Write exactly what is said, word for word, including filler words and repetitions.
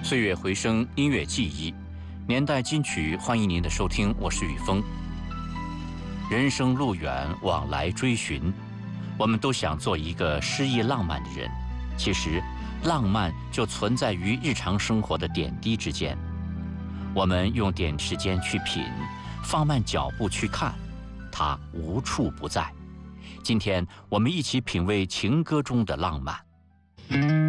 岁月回声，音乐记忆，年代金曲，欢迎您的收听，我是雨峰。人生路远，往来追寻，我们都想做一个诗意浪漫的人。其实，浪漫就存在于日常生活的点滴之间。我们用点时间去品，放慢脚步去看，它无处不在。今天，我们一起品味情歌中的浪漫。